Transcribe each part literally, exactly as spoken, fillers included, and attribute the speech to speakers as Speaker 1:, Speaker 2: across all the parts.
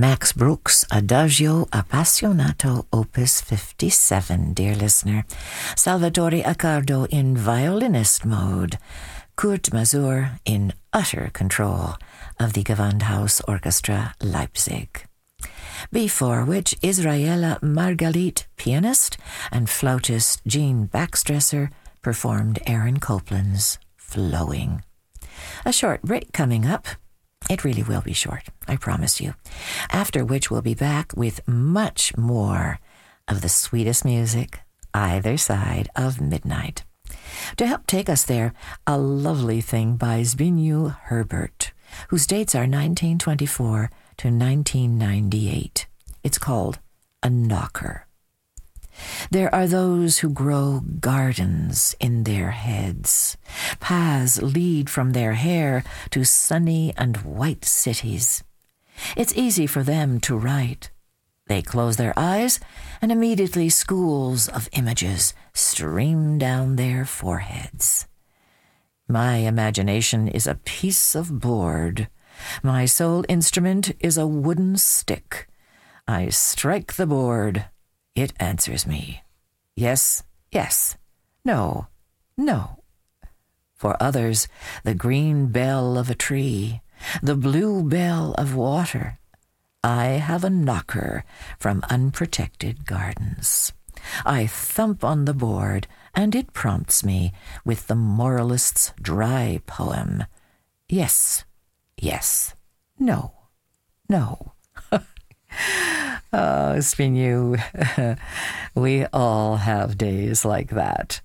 Speaker 1: Max Bruch's Adagio Appassionato Opus fifty-seven, dear listener. Salvatore Accardo in violinist mode. Kurt Masur in utter control of the Gewandhaus Orchestra Leipzig. Before which, Israela Margalit, pianist, and flautist Jean Baxtresser performed Aaron Copland's Flowing. A short break coming up. It really will be short, I promise you. After which we'll be back with much more of the sweetest music either side of midnight. To help take us there, a lovely thing by Zbigniew Herbert, whose dates are nineteen twenty-four to nineteen ninety-eight. It's called A Knocker. There are those who grow gardens in their heads. Paths lead from their hair to sunny and white cities. It's easy for them to write. They close their eyes, and immediately schools of images stream down their foreheads. My imagination is a piece of board. My sole instrument is a wooden stick. I strike the board. It answers me. Yes, yes. No, no. For others, the green bell of a tree, the blue bell of water. I have a knocker from unprotected gardens. I thump on the board, and it prompts me with the moralist's dry poem. Yes, yes. No, no. Oh, Zbigniew, we all have days like that.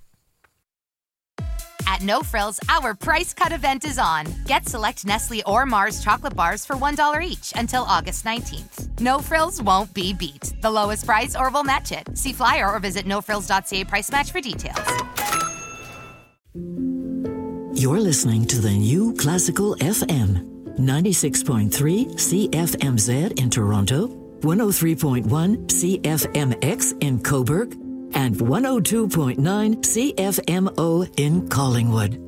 Speaker 2: At No Frills, our price cut event is on. Get select Nestle or Mars chocolate bars for one dollar each until August nineteenth. No Frills won't be beat. The lowest price or we'll match it. See flyer or visit no frills dot c a price match for details.
Speaker 3: You're listening to the new Classical F M. ninety-six point three C F M Z in Toronto, one oh three point one C F M X in Cobourg, and one oh two point nine C F M O in Collingwood.